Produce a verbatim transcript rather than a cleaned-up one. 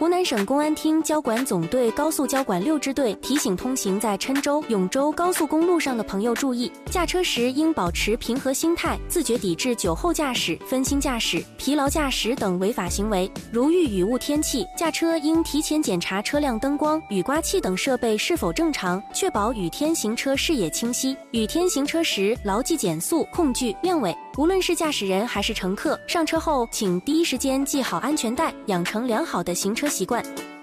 湖南省公安厅交管总队高速交管六支队提醒通行在郴州、永州高速公路上的朋友注意，驾车时应保持平和心态，自觉抵制酒后驾驶、分心驾驶、疲劳驾驶等违法行为。如遇雨雾天气，驾车应提前检查车辆灯光、雨刮器等设备是否正常，确保雨天行车视野清晰。雨天行车时，牢记减速、控距、亮尾。无论是驾驶人还是乘客，上车后请第一时间系好安全带，养成良好的行车习惯。